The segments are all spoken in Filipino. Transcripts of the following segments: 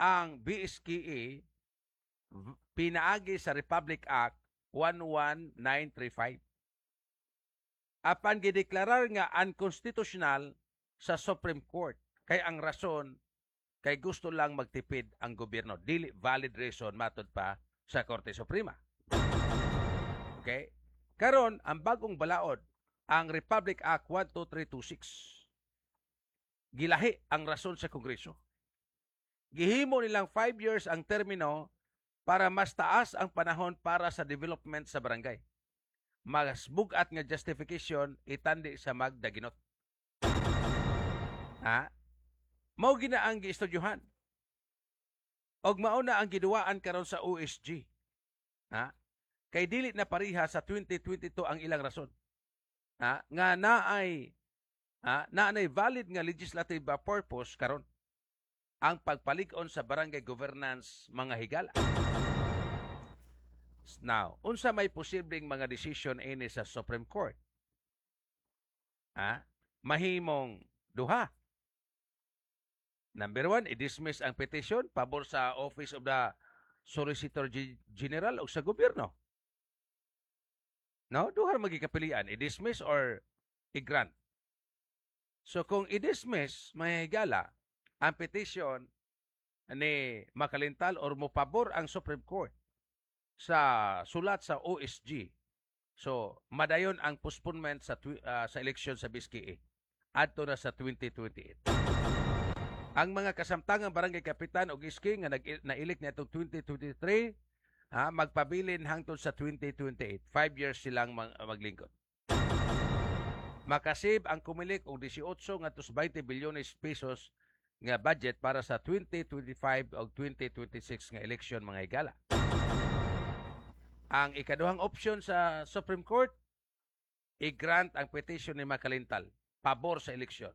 ang BSKE pinaagi sa Republic Act 11935. Apan gideklarar nga unconstitutional sa Supreme Court kay ang rason kay gusto lang magtipid ang gobyerno. Dili valid reason matud pa sa Korte Suprema. Okay? Karon ang bagong balaod, ang Republic Act 12326. Gilahi ang rason sa Kongreso. Gihimo nilang 5 years ang termino para mas taas ang panahon para sa development sa barangay. Mas bugat nga justification itandi sa magdaginot. Mao gina ang giistudyuhan. Og mao na ang giduwaan karon sa OSG. Kay dili na pareha sa 2022 ang ilang rason. Nga naay valid nga legislative purpose karon ang pagpalig-on sa barangay governance mga higala. Now, unsa may posibleng mga decision ini sa Supreme Court? Mahimong duha. Number 1, i-dismiss ang petition pabor sa Office of the Solicitor General o sa gobyerno. No, duha magikapilian, i-dismiss or i-grant. So kung i-dismiss, may higala, ang petition ni makalintal or mopabor ang Supreme Court sa sulat sa OSG. So madayon ang postponement sa election sa BSKE adto na sa 2028. Ang mga kasamtangang barangay kapitan o iski nga na-elect nitong 2023 magpabilin hangtod sa 2028. 5 years silang maglingkod. Makasib ang kumilik og 18 ngadto sa 20 bilyones pesos nga budget para sa 2025 o 2026 nga eleksyon mga higala. Ang ikaduhang option sa Supreme Court, i-grant ang petition ni Makalintal pabor sa eleksyon.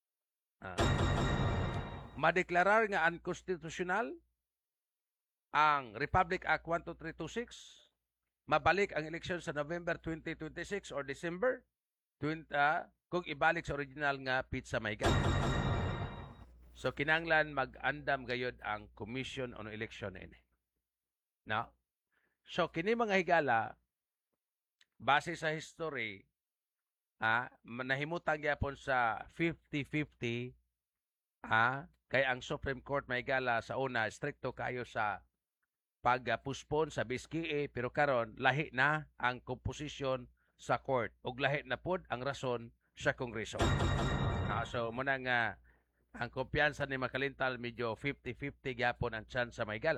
Madeklarar nga unconstitutional ang Republic Act 12326, mabalik ang eleksyon sa November 2026 or December 20, kung ibalik sa original nga pizza mahiga. So kinanglan mag-andam gayud ang Commission on Election ini. No? So kini mga higala base sa history nahimutang gyapon sa 50-50 kay ang Supreme Court may higala sa una stricto kayo sa pag-puspon sa BSKE pero karon lahi na ang composition sa court ug lahi na pod ang rason sa Kongreso. So muna nga ang kumpiyansa ni Makalintal medyo 50-50 gyapon ang chance sa maigala.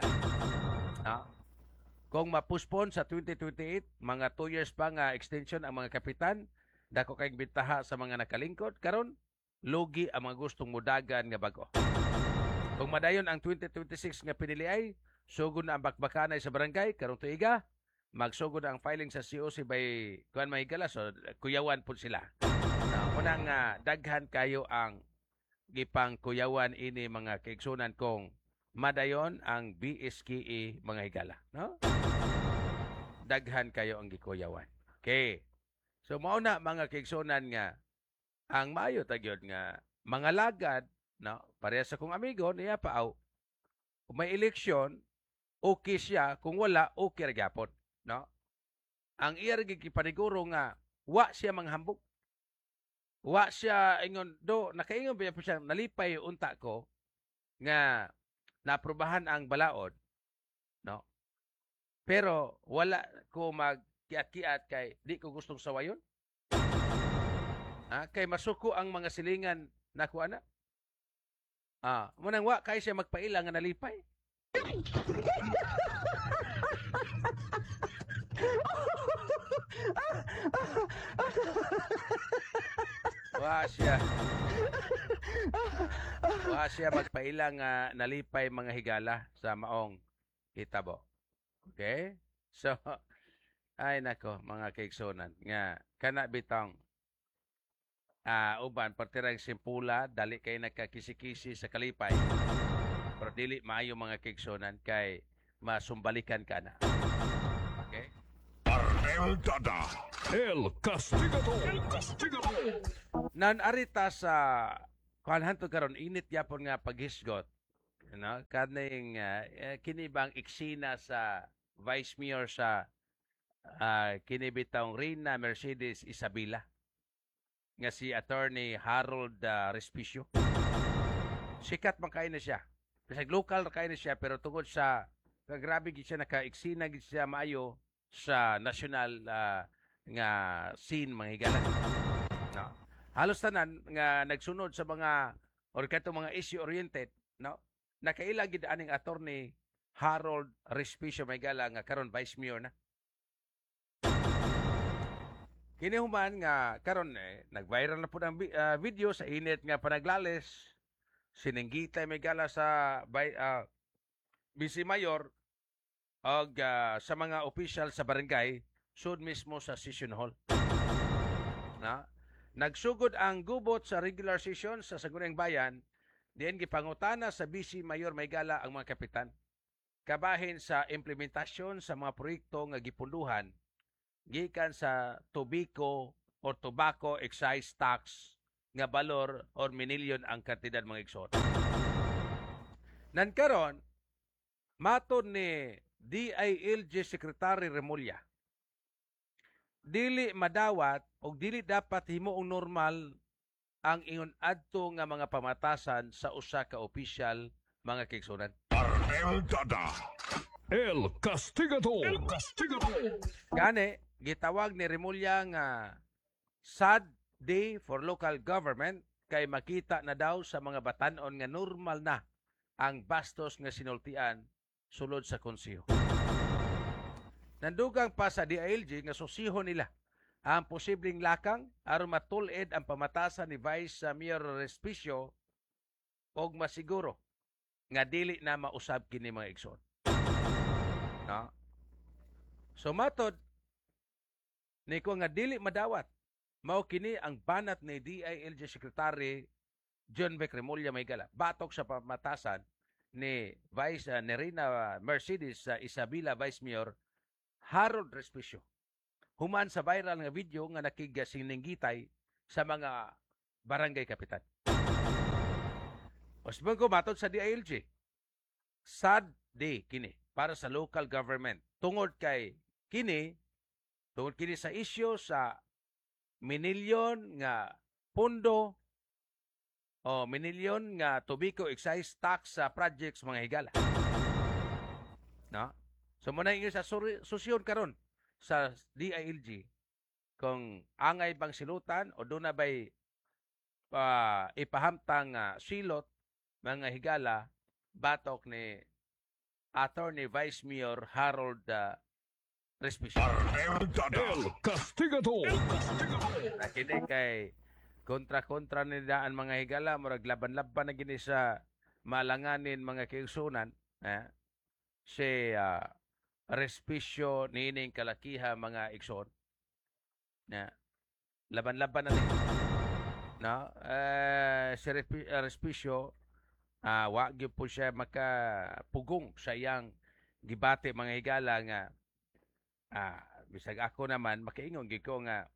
Kung mapuspon sa 2028, mga 2 years pa nga extension ang mga kapitan, dako kayong bintaha sa mga nakalingkod, karon lugi ang mga gustong mudagan nga bago. Kung madayon ang 2026 nga piniliay, sugod na ang bakbakanay sa barangay, karong tuiga, magsugod ang filing sa COC by kuan mahigala, so kuyawan po sila. Unang daghan kayo ang gipang kuyawan ini mga kaigsunan kung madayon ang BSKE mga higala. No? Daghan kayo ang gikuyawan. Okay. So mauna mga kaigsunan nga ang maayo tagyod nga mga lagad, no, pareha sa kong amigo niya paaw. Kung may eleksyon, okay siya, kung wala okay ra gyapon, no? Ang iya gipaniguro nga wa siya manghambog. Wa siya ingon do nakaingon ba siya nalipay unta ko nga naaprubahan ang balaod, no? Pero wala ko magkiat-kiat kay di ko gustong sawayon. Kay masuko ang mga silingan na kuana. Munang wa kay siya magpaila nga nalipay. Wa siya magpaila nga nalipay mga higala sa maong hitabo. Okay? So, ay nako mga kaigsunan nga kana bitang uban partirang simpula dali kay nagkakisi-kisi sa kalipay pero dili maayo mga kaigsunan kay masumbalikan ka na. Okay? El Dada, El Castigador. Nan arita sa kanhanto karon init yapon nga paghisgot no, kaning kini bang eksena sa Vice Mayor sa kini bitawng Rina Mercedes Isabela nga si Attorney Harold Respicio. Sikat man kay na siya. Bisag local ra kay na siya pero tungod sa grabe gid siya naka-eksena gid siya maayo sa national nga scene mga higala. No. Halos tanan nga nagsunod sa mga or kato mga issue oriented, no? Nakaila gid aning Attorney Harold Respicio may gala nga karon Vice Mayor na. Kini human nga karon nag-viral na pud ang video sa init nga panaglales sininggitay may gala sa Vice Mayor og sa mga opisyal sa barangay sud mismo sa session hall. Na nagsugod ang gubot sa regular session sa Sangguniang Bayan diin gipangutana sa Vice Mayor may gala ang mga kapitan kabahin sa implementasyon sa mga proyekto nga gipunduhan gikan sa tobacco excise tax nga balor or minilyon ang kantidad mga igsoon. Nan karon matud ni DILG Secretary Remulla dili madawat o dili dapat himuong normal ang ingon adto nga mga pamatasan sa usa ka opisyal mga kaigsunan. Arnel Dada. El Castigador. El Castigador. Gani gitawag ni Remulla nga sad day for local government kay makita na daw sa mga batan-on nga normal na ang bastos nga sinultian sulod sa konseho. Nandugang pa sa DILG nga susihon nila ang posibleng lakang aron matulid ang pamatasan ni Vice Mayor Respicio og masiguro nga dili na mausab kini mga igsoon. No? So matod ni ko nga dili madawat mao kini ang banat ni DILG Secretary John Beck Remulla Maygala batok sa pamatasan ni Vice Nerina Mercedes Isabela Vice Mayor Harold Respicio. Human sa viral nga video nga nakigasinninggitay sa mga barangay kapitan. Osman ko matod sa DILG. Sad day kini para sa local government. Tungod kini sa isyu sa minilyon nga pondo o minilyon nga tobacco excise tax sa projects mga higala. No? So muna yung sa susyon karon sa DILG kung angay bang silutan o doon na ba'y ipahamtang silot mga higala batok ni Attorney Vice Mayor Harold Respicio. Arnel Dada. El Castigador. Kini kay kontra-kontra ni daan mga higala murag laban-laban na gini sa malanganin mga kaigsunan si Respicio niining kalakiha mga igsoon laban-laban na din no si Respicio wa gyud po siya makapugong sa iyang gibate mga higala nga bisag ako naman makaingon gid ko nga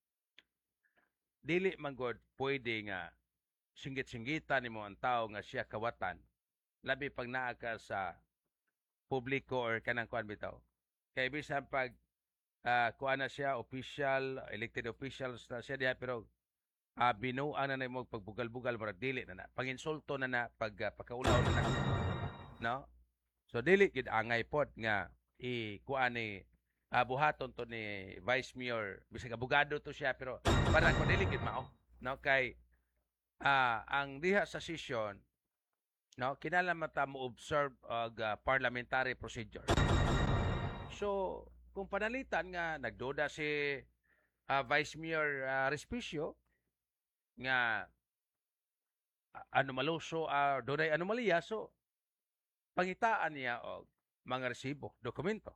dili man gud pwede nga singgit-singgitan nimo ang tao nga siya kawatan labi pag naa ka sa publiko or kanang kuan bitaw kay bisan pag kuan na siya official elected officials na siya diha pero binuan na nimo pagbugal-bugal murag dili na panginsulto na pagkaulaw na no so dili gid angay pod nga kuan ni buhaton to ni Vice Mayor bisag abogado to siya pero para ko dili gid mao no kay ang diha sa session no kinahanglan mata mo observe og parliamentary procedure so kung panalitan nga nagduda si Vice Mayor Respicio nga anomaluso dunay anomalya so pangitaan niya og mga resibo dokumento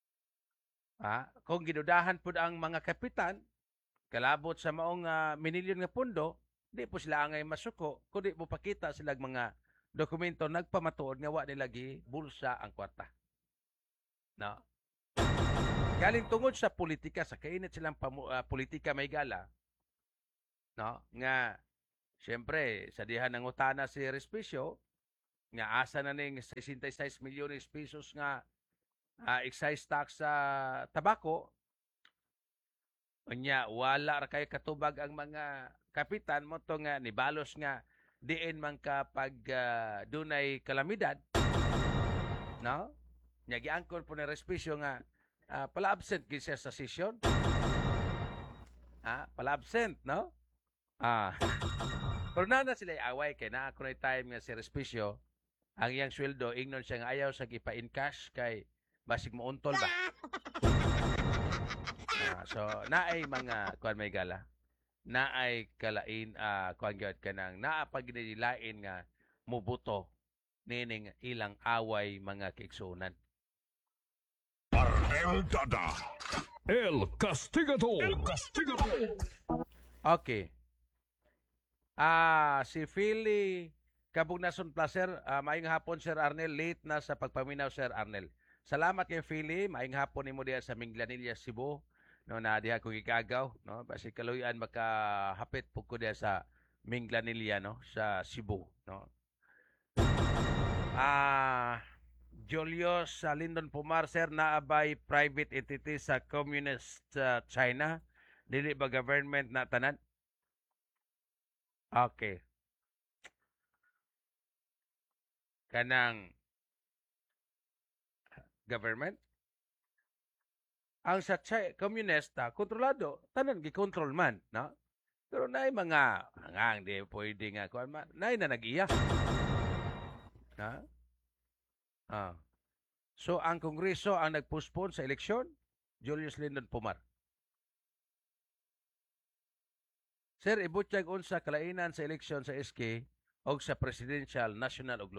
kung gidudahan pud ang mga kapitan kalabot sa maong minilyon nga pondo di po sila angay masuko kundi mo pakita sila mga dokumento nagpamatuod nga wa nila bulsa ang kwarta no galing tungod sa politika sa kainit silang politika may gala no nga syempre sa diha nang utana si Respicio nga asa na ning 66 milyones pesos nga excise tax sa tabako, unya wala ra kay katubag ang mga kapitan mo to nga nibalos nga diin man ka pag dunay kalamidad, no? Nya giangkon po na respisyo nga pala absent gid siya sa session. Pala absent, no? Pero na sila away kay naa kunay time nga si respisyo ang iyang sweldo ingnon siya nga ayaw sa gipa-in cash kay basig mo untol ba. So naay mga kuan may gala. Naay kalain kuan gyud kanang naa pag ginilain nga mubuto nining ilang away mga kiigsunan. El Dada. El Castigador. El Castigador. Okay. Si Philly Kabugnason Placer, maayong hapon Sir Arnel, late na sa pagpaminaw Sir Arnel. Salamat kay Philly, maayong hapon nimo diha sa Minglanilla, Cebu. No na diha ko gigagaw, no? Basi kaluyan makahapit pud ko diha sa Minglanilla, no, sa Cebu, no. Julius Lindon Pumar, Sir, naabay private entity sa Communist China, dili ba government na tanan? Okay. Kanang government ang sa komunista kontrolado tanan gikontrol man, no? Pero naay mga hangang di pwede nga kuan man naay na nag-iya, na so ang kongreso ang nagpostpone sa eleksyon. Julius Lindon Pumar, Sir, ibutyag unsa kalainan sa eleksyon sa SK o sa presidential, national ug